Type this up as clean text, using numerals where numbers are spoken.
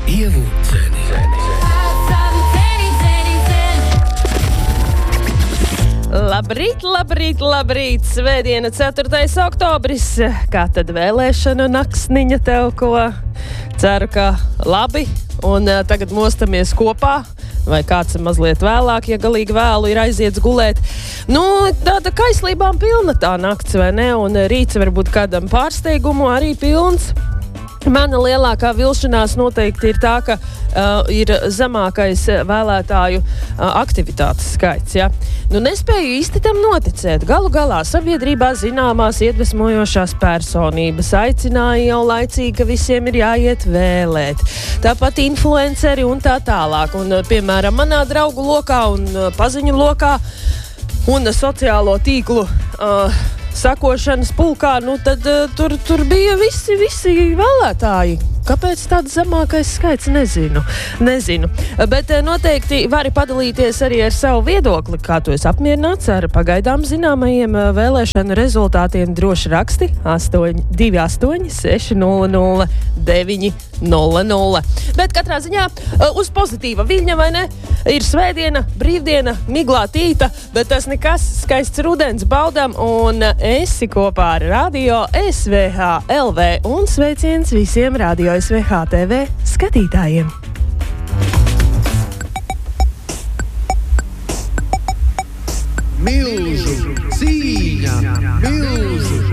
Ievu Zeni. Labrīt, labrīt, labrīt! Svētdiena, 4. oktobris. Kā tad vēlēšanu naksniņa tev ko? Ceru, ka labi. Un tagad mostamies kopā. Vai kāds mazliet vēlāk, ja galīgi vēlu ir aiziets gulēt. Nu, tāda kaislībām pilna tā nakts, vai ne? Un rīts varbūt kādam pārsteigumu arī pilns. Mana lielākā vilšanās noteikti ir tā, ka ir zemākais vēlētāju aktivitātes skaits. Ja? Nu, nespēju īsti tam noticēt. Galu galā sabiedrībā zināmās iedvesmojošās personības aicināja jau laicīgi, ka visiem ir jāiet vēlēt. Tāpat influenceri un tā tālāk. Un, piemēram, manā draugu lokā un paziņu lokā un sociālo tīklu sakošanas pulkā, nu tad tur bija visi vēlētāji. Kāpēc tāds zemākais skaits? Nezinu. Bet noteikti vari padalīties arī ar savu viedokli, kā tu esi apmierināts ar pagaidām zināmajiem vēlēšanu rezultātiem. Droši raksti 828 600 900. Bet katrā ziņā uz pozitīva viļņa, vai ne? Ir svētdiena, brīvdiena, miglātīta, bet tas nekas, skaists rudens baudam, un esi kopā ar Radio SVH LV, un sveiciens visiem Radio SVH TV skatītājiem. Milzu cīņa, milzu